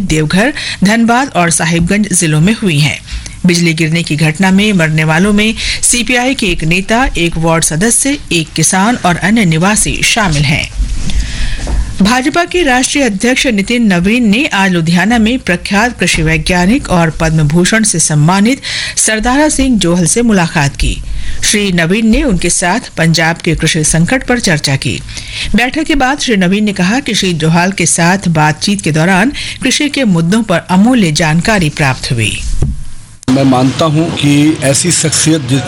देवघर, धनबाद और साहिबगंज जिलों में हुई हैं। बिजली गिरने की घटना में मरने वालों में सीपीआई के एक नेता, एक वार्ड सदस्य, एक किसान और अन्य निवासी शामिल हैं। भाजपा के राष्ट्रीय अध्यक्ष नितिन नवीन ने आज लुधियाना में प्रख्यात कृषि वैज्ञानिक और पद्म भूषण से सम्मानित सरदारा सिंह जोहल से मुलाकात की। श्री नवीन ने उनके साथ पंजाब के कृषि संकट पर चर्चा की। बैठक के बाद श्री नवीन ने कहा कि श्री जोहल के साथ बातचीत के दौरान कृषि के मुद्दों पर अमूल्य जानकारी प्राप्त हुई। मैं मानता हूं कि ऐसी शख्सियत